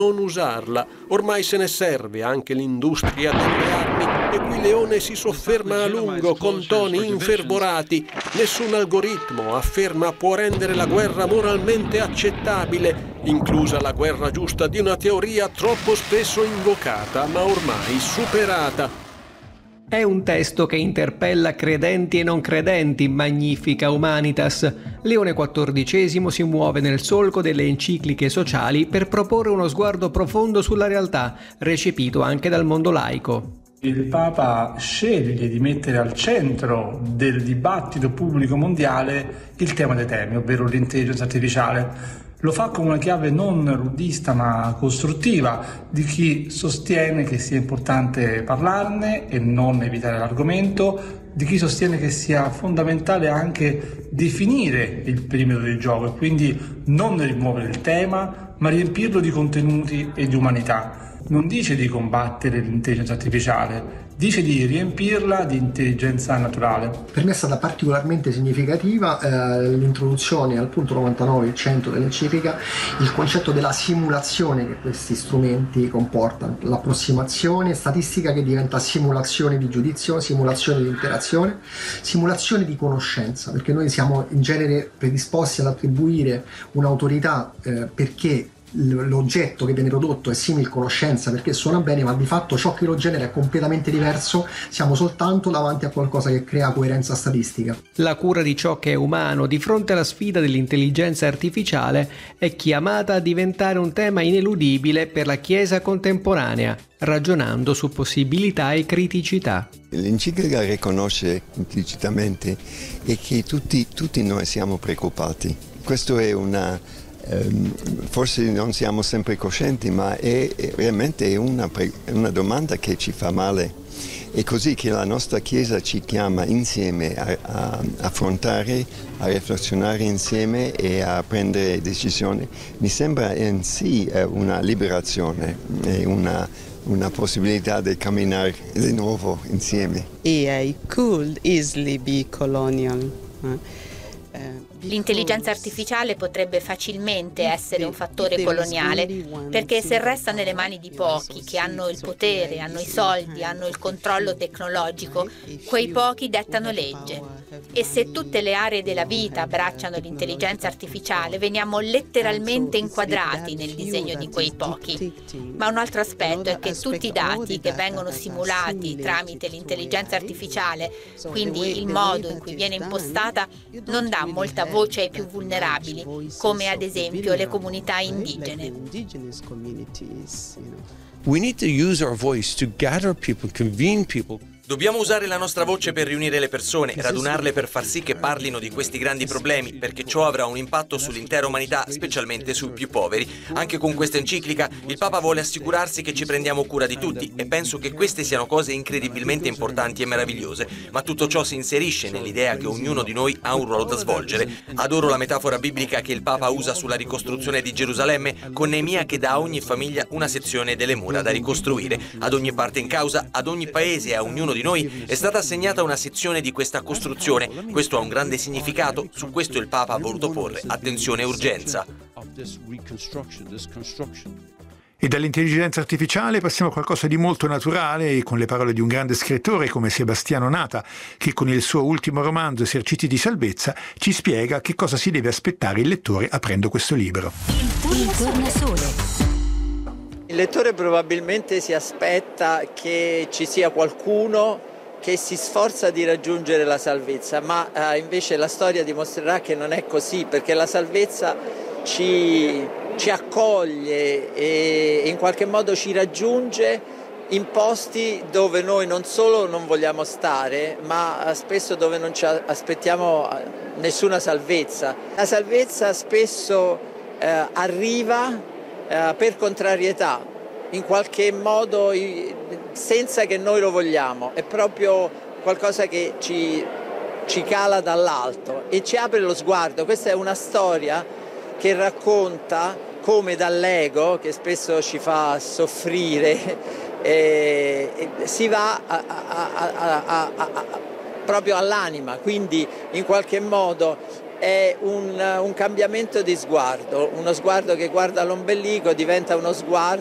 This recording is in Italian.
non usarla. Ormai se ne serve anche l'industria delle armi, e qui Leone si sofferma a lungo con toni infervorati. Nessun algoritmo, afferma, può rendere la guerra moralmente accettabile, inclusa la guerra giusta di una teoria troppo spesso invocata, ma ormai superata. È un testo che interpella credenti e non credenti, magnifica Humanitas. Leone XIV si muove nel solco delle encicliche sociali per proporre uno sguardo profondo sulla realtà, recepito anche dal mondo laico. Il Papa sceglie di mettere al centro del dibattito pubblico mondiale il tema dei temi, ovvero l'intelligenza artificiale. Lo fa con una chiave non ruddista ma costruttiva di chi sostiene che sia importante parlarne e non evitare l'argomento, di chi sostiene che sia fondamentale anche definire il perimetro del gioco e quindi non rimuovere il tema ma riempirlo di contenuti e di umanità. Non dice di combattere l'intelligenza artificiale, dice di riempirla di intelligenza naturale. Per me è stata particolarmente significativa l'introduzione al punto 99 e 100 dell'enciclica, il concetto della simulazione che questi strumenti comportano, l'approssimazione statistica che diventa simulazione di giudizio, simulazione di interazione, simulazione di conoscenza, perché noi siamo in genere predisposti ad attribuire un'autorità perché l'oggetto che viene prodotto è simil conoscenza perché suona bene, ma di fatto ciò che lo genera è completamente diverso, siamo soltanto davanti a qualcosa che crea coerenza statistica. La cura di ciò che è umano di fronte alla sfida dell'intelligenza artificiale è chiamata a diventare un tema ineludibile per la Chiesa contemporanea, ragionando su possibilità e criticità. L'enciclica riconosce implicitamente e che tutti noi siamo preoccupati. Questo è forse non siamo sempre coscienti, ma è veramente una domanda che ci fa male. È così che la nostra Chiesa ci chiama insieme a affrontare, a riflezionare insieme e a prendere decisioni. Mi sembra in sé una liberazione e una possibilità di camminare di nuovo insieme. AI could easily be colonial. L'intelligenza artificiale potrebbe facilmente essere un fattore coloniale, perché se resta nelle mani di pochi che hanno il potere, hanno i soldi, hanno il controllo tecnologico, quei pochi dettano legge. E se tutte le aree della vita abbracciano l'intelligenza artificiale, veniamo letteralmente inquadrati nel disegno di quei pochi. Ma un altro aspetto è che tutti i dati che vengono simulati tramite l'intelligenza artificiale, quindi il modo in cui viene impostata, non dà molta voce ai più vulnerabili, come ad esempio le comunità indigene. We need to use our voice to gather people, convene people. Dobbiamo usare la nostra voce per riunire le persone, radunarle per far sì che parlino di questi grandi problemi, perché ciò avrà un impatto sull'intera umanità, specialmente sui più poveri. Anche con questa enciclica il Papa vuole assicurarsi che ci prendiamo cura di tutti, e penso che queste siano cose incredibilmente importanti e meravigliose, ma tutto ciò si inserisce nell'idea che ognuno di noi ha un ruolo da svolgere. Adoro la metafora biblica che il Papa usa sulla ricostruzione di Gerusalemme, con Neemia che dà a ogni famiglia una sezione delle mura da ricostruire. Ad ogni parte in causa, ad ogni paese e a ognuno di noi è stata assegnata una sezione di questa costruzione. Questo ha un grande significato, su questo il Papa ha voluto porre attenzione e urgenza. E dall'intelligenza artificiale passiamo a qualcosa di molto naturale, con le parole di un grande scrittore come Sebastiano Nata, che con il suo ultimo romanzo Esercizi di salvezza ci spiega che cosa si deve aspettare il lettore aprendo questo libro. Il tornasole. Il lettore probabilmente si aspetta che ci sia qualcuno che si sforza di raggiungere la salvezza, ma invece la storia dimostrerà che non è così, perché la salvezza ci accoglie e in qualche modo ci raggiunge in posti dove noi non solo non vogliamo stare, ma spesso dove non ci aspettiamo nessuna salvezza. La salvezza spesso arriva per contrarietà, in qualche modo senza che noi lo vogliamo, è proprio qualcosa che ci cala dall'alto e ci apre lo sguardo. Questa è una storia che racconta come dall'ego, che spesso ci fa soffrire, si va proprio all'anima, quindi in qualche modo è un cambiamento di sguardo, uno sguardo che guarda l'ombelico diventa uno sguardo